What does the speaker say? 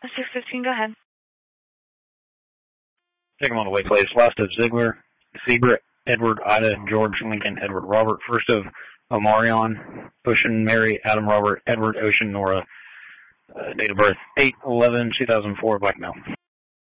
615, go ahead. Take them on the way, please. Last of Ziegler, Zebra, Edward, Ida, George, Lincoln, Edward, Robert. First of Omarion, Ocean, Mary, Adam, Robert, Edward, Ocean, Nora. Date of birth, 8/11/2004, black male.